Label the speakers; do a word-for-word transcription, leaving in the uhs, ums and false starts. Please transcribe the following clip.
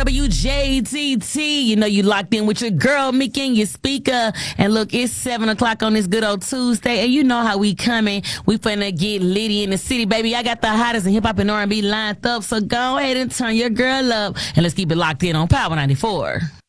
Speaker 1: W J T T. You know you locked in with your girl, Mickey, and your speaker. And look, it's seven o'clock on this good old Tuesday, and you know how we coming. We finna get litty in the city, baby. I got the hottest in hip-hop and R and B lined up, so go ahead and turn your girl up, and let's keep it locked in on Power ninety-four.